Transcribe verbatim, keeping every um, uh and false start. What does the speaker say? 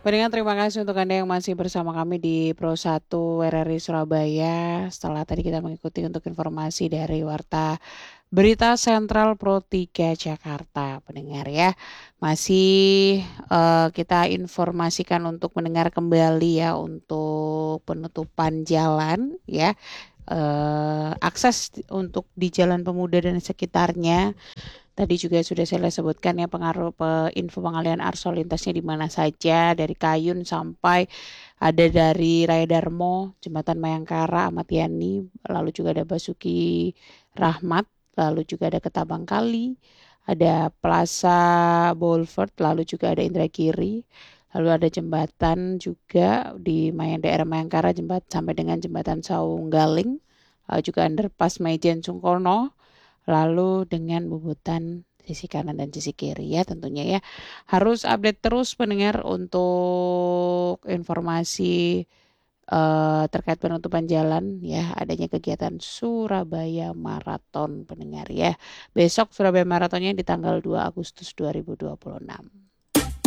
Pendengar, terima kasih untuk Anda yang masih bersama kami di Pro satu R R I Surabaya. Setelah tadi kita mengikuti untuk informasi dari Warta Berita Sentral Pro tiga Jakarta, pendengar ya. Masih eh, kita informasikan untuk mendengar kembali ya untuk penutupan jalan ya. Eh, akses untuk di Jalan Pemuda dan sekitarnya. Tadi juga sudah saya sebutkan ya pengaruh pe, info pengalian arus lalu lintasnya di mana saja dari Kayun sampai ada dari Raya Darmo, Jembatan Mayangkara, Ahmad Yani, lalu juga ada Basuki Rahmat, lalu juga ada Ketabang Kali, ada Plaza Boulevard, lalu juga ada Indragiri, lalu ada jembatan juga di Mayang daerah Mayangkara, jembatan sampai dengan jembatan Saung Galing, lalu juga underpass Maijen Sungkono, lalu dengan bubutan sisi kanan dan sisi kiri ya tentunya ya. Harus update terus pendengar untuk informasi eh, terkait penutupan jalan ya, adanya kegiatan Surabaya Marathon pendengar ya. Besok Surabaya Marathonnya di tanggal dua Agustus dua ribu dua puluh enam.